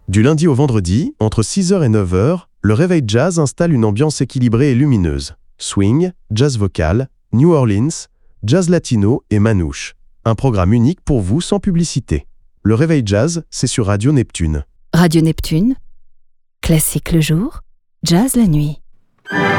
Du lundi au vendredi, entre 6h et 9h, le Réveil Jazz installe une ambiance équilibrée et lumineuse. Swing, jazz vocal, New Orleans, jazz latino et manouche. Un programme unique pour vous sans publicité. Le Réveil Jazz, c'est sur Radio Neptune. Radio Neptune, classique le jour, jazz la nuit.